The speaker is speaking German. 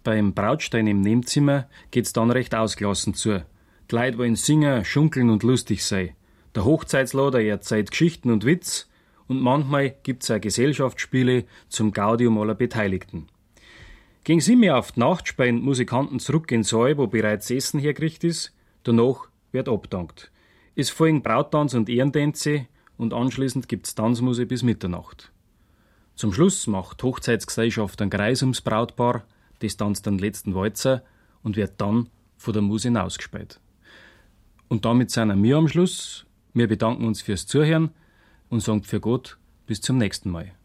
Beim Brautstein im Nebenzimmer geht's dann recht ausgelassen zu. Die Leute wollen singen, schunkeln und lustig sein. Der Hochzeitslader erzählt Geschichten und Witz und manchmal gibt's auch Gesellschaftsspiele zum Gaudium aller Beteiligten. Gegen 7 Uhr auf die Nacht speien Musikanten zurück in den Saal, wo bereits Essen hergerichtet ist. Danach wird abgedankt. Es folgen Brauttanz und Ehrentänze und anschließend gibt's Tanzmusik bis Mitternacht. Zum Schluss macht die Hochzeitsgesellschaft einen Kreis ums Brautpaar, das tanzt den letzten Walzer und wird dann von der Muse hinausgespäht. Und damit sind wir am Schluss. Wir bedanken uns fürs Zuhören und sagen für Gott bis zum nächsten Mal.